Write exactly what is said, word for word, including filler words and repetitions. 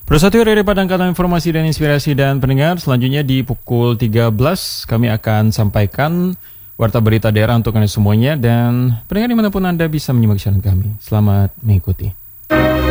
Bersatu dari Padang Kata Informasi dan Inspirasi dan pendengar, selanjutnya di pukul tiga belas kami akan sampaikan warta berita daerah untuk Anda semuanya dan pendengar dimanapun Anda bisa menyimak siaran kami. Selamat mengikuti.